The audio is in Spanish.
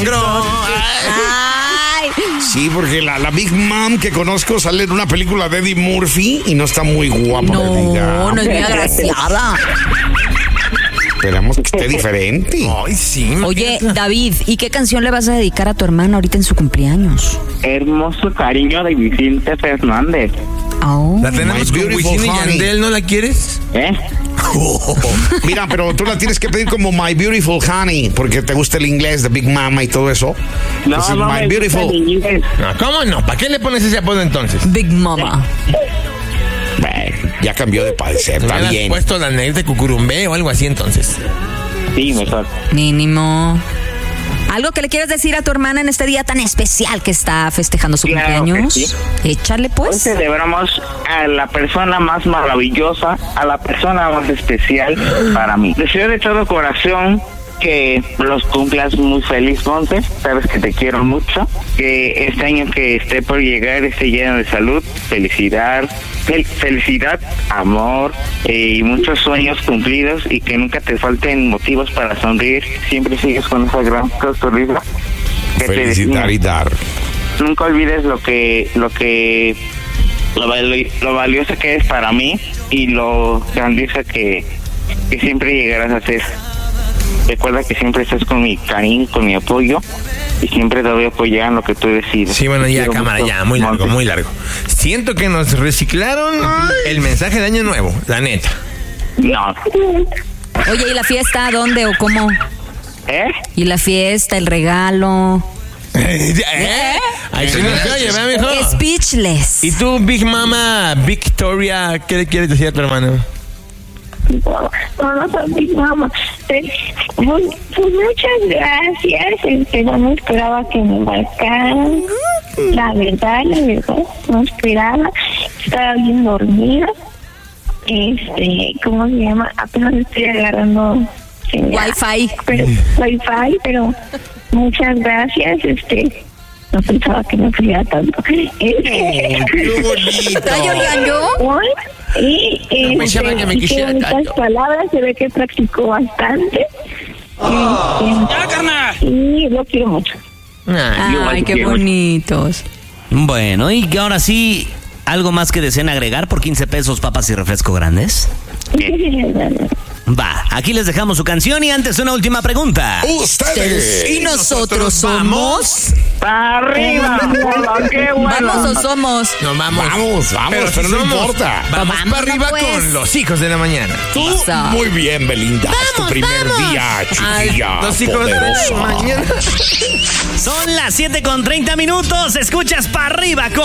sangró. Ay. Sí, porque la Big Mom que conozco sale en una película de Eddie Murphy y no está muy guapa. No es muy agraciada. Esperamos que esté diferente. Ay, sí. Oye, David, ¿y qué canción le vas a dedicar a tu hermana ahorita en su cumpleaños? Hermoso cariño de Vicente Fernández. Oh. La tenemos My con Beautiful Wisin y Honey. Yandel, ¿no la quieres? Mira, pero tú la tienes que pedir como My Beautiful Honey, porque te gusta el inglés de Big Mama y todo eso. No, Entonces, no My me gusta Beautiful. el inglés. No, ¿cómo no? ¿Para qué le pones ese apodo entonces? Big Mama. Bueno, ya cambió de padecer, ¿Le está has bien. puesto la negrita de Cucurumbé o algo así entonces? Sí, mejor. Mínimo. ¿Algo que le quieras decir a tu hermana en este día tan especial que está festejando su Claro cumpleaños? que sí. Échale Hoy pues. celebramos a la persona más maravillosa, a la persona más especial para mí. Deseo de todo corazón que los cumplas muy feliz, Monte. Sabes que te quiero mucho. Que este año que esté por llegar esté lleno de salud, felicidad, amor y muchos sueños cumplidos y que nunca te falten motivos para sonreír. Siempre sigues con esa gran sonrisa que te Felicitar y dar. nunca olvides lo valiosa que es para mí y lo grandiosa que siempre llegarás a ser. Recuerda que siempre estás con mi cariño, con mi apoyo y siempre te voy a apoyar en lo que tú decides. Sí, bueno, ya, Quiero cámara, mucho, ya, muy largo, Monte. muy largo. Siento que nos reciclaron el mensaje de Año Nuevo, la neta. No. Oye, ¿y la fiesta dónde o cómo? ¿Y la fiesta, el regalo? Ahí sí nos oye, ¿verdad, mijo? Speechless. ¿Y tú, Big Mama Victoria, qué le quieres decir a tu hermano? Vamos a mi mamá. Pues muchas gracias. No me esperaba que me marcaran. La verdad, no esperaba. Estaba bien dormida. ¿Cómo se llama? Apenas estoy agarrando Wi-Fi. Pero muchas gracias. No pensaba que me friera tanto. ¡Qué bonito! ¿Está llorando? Y pensaba que me quisiera qué bonitas tanto. palabras, se ve que practicó bastante. ¡Ya, carnal! Y lo quiero mucho. Ay, qué bonitos. Bueno, y que ahora sí, ¿algo más que deseen agregar por 15 pesos papas y refresco grandes? Va, aquí les dejamos su canción y antes una última pregunta. Ustedes. ¿Y nosotros somos? ¡Para arriba! ¡Qué bueno! ¿Vamos o somos? No, vamos. Pero no importa. Vamos Vámonos, para arriba pues. con los hijos de la mañana. Tú, Eso. muy bien, Belinda. Es tu primer día, chiquilla. Los hijos de la poderosa. mañana. Son las 7:30. Escuchas para arriba con